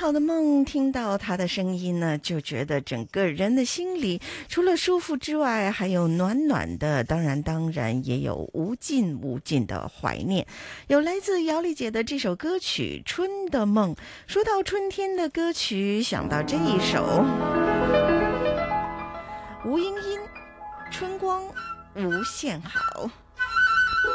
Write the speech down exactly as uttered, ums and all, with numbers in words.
好的梦，听到他的声音呢，就觉得整个人的心里除了舒服之外，还有暖暖的，当然当然也有无尽无尽的怀念。有来自姚丽姐的这首歌曲《春的梦》。说到春天的歌曲，想到这一首吴莺莺《春光无限好》。